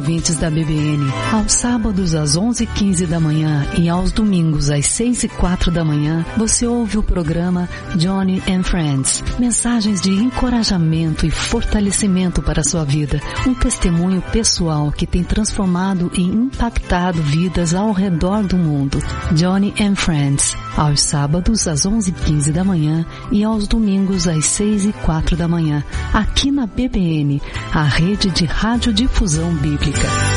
ouvintes da BBN. Aos sábados às 11h15 da manhã e aos domingos às 6h04 da manhã, você ouve o programa Johnny and Friends. Mensagens de encorajamento e fortalecimento para a sua vida. Um testemunho pessoal que tem transformado e impactado vidas ao redor do mundo. Johnny and Friends. Aos sábados às 11h15 da manhã e aos domingos às 6h04 da manhã. Aqui na BBN, a rede de radiodifusão bíblica.